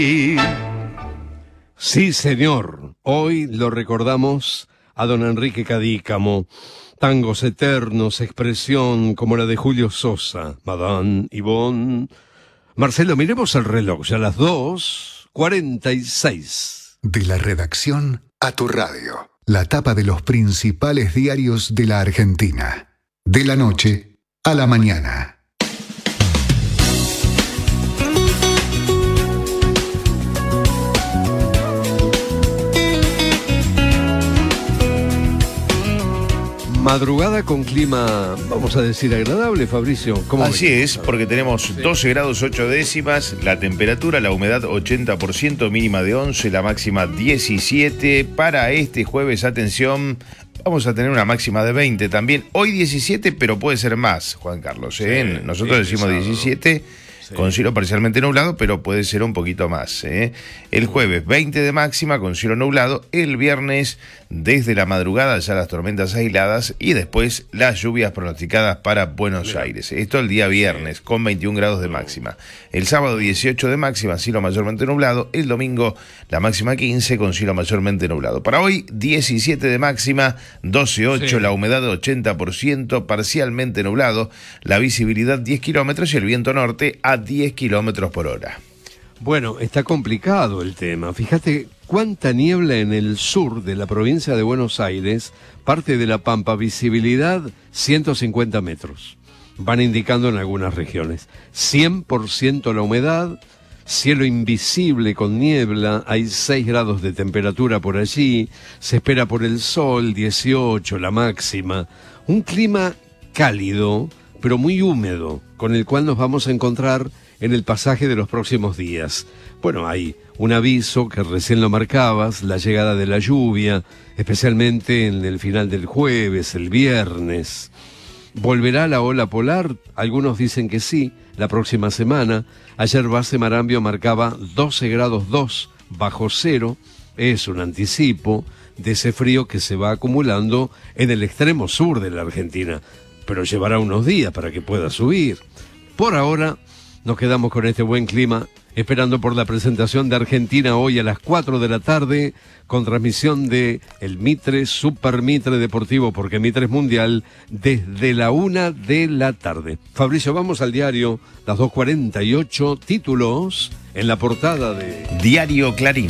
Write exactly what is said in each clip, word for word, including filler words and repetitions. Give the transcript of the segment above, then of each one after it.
Sí, señor. Hoy lo recordamos a don Enrique Cadícamo. Tangos eternos, expresión como la de Julio Sosa, Madame Yvonne. Marcelo, miremos el reloj, ya las dos cuarenta y seis. De la redacción a tu radio. La tapa de los principales diarios de la Argentina. De la noche a la mañana. Madrugada con clima, vamos a decir, agradable, Fabricio. ¿Cómo Así venimos? es, porque tenemos Sí. doce grados ocho décimas, la temperatura, la humedad ochenta por ciento, mínima de once, la máxima diecisiete. Para este jueves, atención, vamos a tener una máxima de veinte también. Hoy diecisiete, pero puede ser más, Juan Carlos. ¿eh? Sí, Nosotros bien decimos pesado. diecisiete. Sí. Con cielo parcialmente nublado, pero puede ser un poquito más. ¿eh? El jueves veinte de máxima con cielo nublado. El viernes desde la madrugada ya las tormentas aisladas y después las lluvias pronosticadas para Buenos Mira. Aires. Esto el día viernes con veintiún grados de máxima. El sábado dieciocho de máxima, cielo mayormente nublado. El domingo la máxima quince con cielo mayormente nublado. Para hoy diecisiete de máxima, doce ocho, Sí. la humedad ochenta por ciento, parcialmente nublado. La visibilidad diez kilómetros y el viento norte a diez kilómetros por hora. Bueno, está complicado el tema. Fíjate cuánta niebla en el sur de la provincia de Buenos Aires, parte de la Pampa, visibilidad ciento cincuenta metros. Van indicando en algunas regiones. cien por ciento la humedad, cielo invisible con niebla, hay seis grados de temperatura por allí, se espera por el sol, dieciocho la máxima. Un clima cálido, pero muy húmedo, con el cual nos vamos a encontrar en el pasaje de los próximos días. Bueno, hay un aviso que recién lo marcabas, la llegada de la lluvia, especialmente en el final del jueves, el viernes. ¿Volverá la ola polar? Algunos dicen que sí, la próxima semana. Ayer Base Marambio marcaba doce grados dos bajo cero, es un anticipo de ese frío que se va acumulando en el extremo sur de la Argentina, pero llevará unos días para que pueda subir. Por ahora, nos quedamos con este buen clima, esperando por la presentación de Argentina hoy a las cuatro de la tarde, con transmisión de el Mitre, Super Mitre Deportivo, porque Mitre es mundial, desde la una de la tarde. Fabricio, vamos al diario, las dos cuarenta y ocho, títulos en la portada de... Diario Clarín.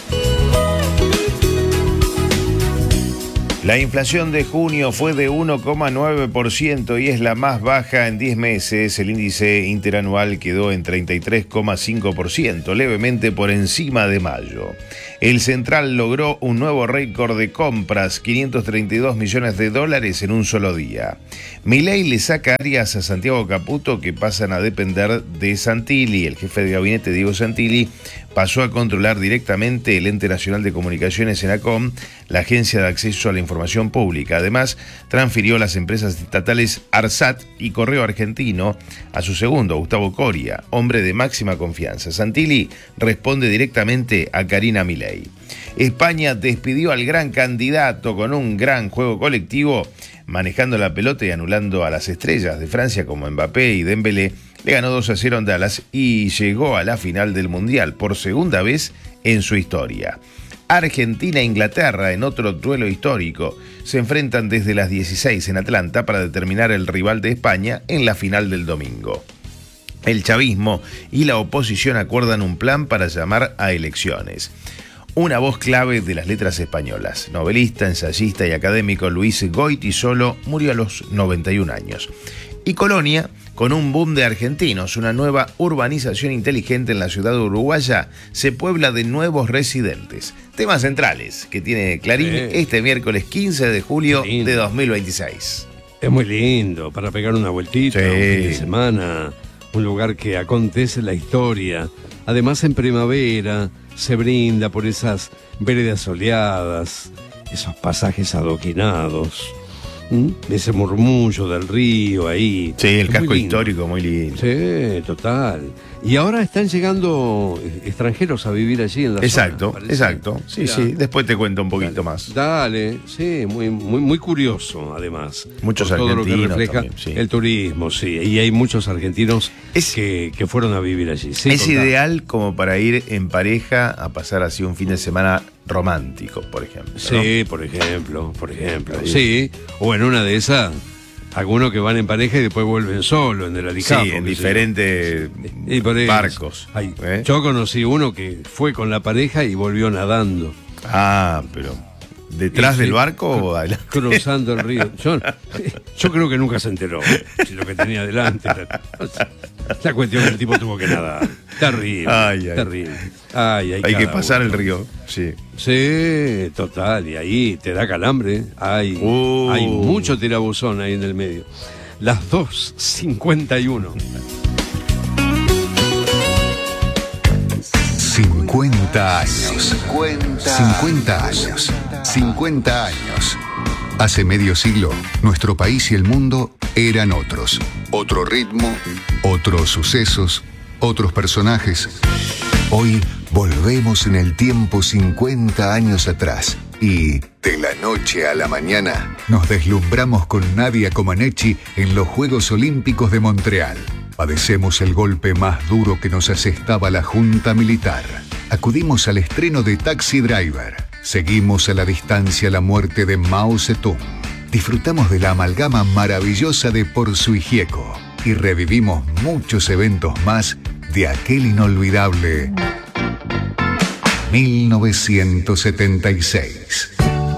La inflación de junio fue de uno coma nueve por ciento y es la más baja en diez meses. El índice interanual quedó en treinta y tres coma cinco por ciento, levemente por encima de mayo. El Central logró un nuevo récord de compras, quinientos treinta y dos millones de dólares en un solo día. Milei le saca áreas a Santiago Caputo que pasan a depender de Santilli. El jefe de gabinete, Diego Santilli, pasó a controlar directamente el Ente Nacional de Comunicaciones, ENACOM, la Agencia de Acceso a la Información Pública. Además, transfirió las empresas estatales ARSAT y Correo Argentino a su segundo, Gustavo Coria, hombre de máxima confianza. Santilli responde directamente a Karina Milei. España despidió al gran candidato con un gran juego colectivo, manejando la pelota y anulando a las estrellas de Francia como Mbappé y Dembélé. Le ganó dos a cero en Dallas y llegó a la final del Mundial por segunda vez en su historia. Argentina e Inglaterra, en otro duelo histórico, se enfrentan desde las dieciséis en Atlanta para determinar el rival de España en la final del domingo. El chavismo y la oposición acuerdan un plan para llamar a elecciones. Una voz clave de las letras españolas, novelista, ensayista y académico Luis Goytisolo, murió a los noventa y un años. Y Colonia, con un boom de argentinos, una nueva urbanización inteligente en la ciudad uruguaya, se puebla de nuevos residentes. Temas centrales que tiene Clarín Sí. este miércoles quince de julio Qué lindo. de dos mil veintiséis. Es muy lindo para pegar una vueltita, Sí. un fin de semana, un lugar que acontece la historia. Además, en primavera se brinda por esas veredas soleadas, esos pasajes adoquinados, ¿m? Ese murmullo del río ahí. Sí, el Es casco muy lindo. histórico muy lindo. Sí, total. Y ahora están llegando extranjeros a vivir allí en la exacto, zona. Exacto, exacto. Sí, Mirá. sí. Después te cuento un poquito Dale. más. Dale, sí, muy, muy, muy curioso además. Muchos por todo lo que argentinos refleja también, sí. el turismo, sí. Y hay muchos argentinos Es- que, que fueron a vivir allí. Sí, es contá. ideal como para ir en pareja a pasar así un fin de semana romántico, por ejemplo. ¿no? Sí, por ejemplo, por ejemplo. Ahí. Sí, o en una de esas, algunos que van en pareja y después vuelven solo en el Alicapo. Sí, en qué sé yo. diferentes Y por eso, barcos. ay, ¿eh? Yo conocí uno que fue con la pareja y volvió nadando. Ah, pero ¿detrás Y del sí, barco o adelante? Cruzando el río. Yo, yo creo que nunca se enteró si lo que tenía delante era- La cuestión que el tipo tuvo que nadar. Terrible. Ay, ay. Terrible. Ay, ay, Hay que cada pasar uno. el río, sí. Sí, total. Y ahí te da calambre. Hay, Uh. hay mucho tirabuzón ahí en el medio. Las dos cincuenta y uno. cincuenta años. cincuenta años. cincuenta años. Hace medio siglo, nuestro país y el mundo eran otros. Otro ritmo, otros sucesos, otros personajes. Hoy volvemos en el tiempo cincuenta años atrás y, de la noche a la mañana, nos deslumbramos con Nadia Comaneci en los Juegos Olímpicos de Montreal. Padecemos el golpe más duro que nos asestaba la Junta Militar. Acudimos al estreno de Taxi Driver. Seguimos a la distancia la muerte de Mao Zedong. Disfrutamos de la amalgama maravillosa de Porzu y Gieco. Y revivimos muchos eventos más de aquel inolvidable mil novecientos setenta y seis.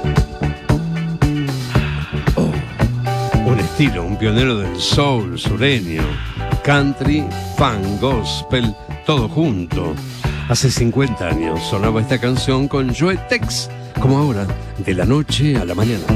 Un estilo, un pionero del soul sureño, country, funk, gospel, todo junto. Hace cincuenta años sonaba esta canción con Joe Tex, como ahora, de la noche a la mañana.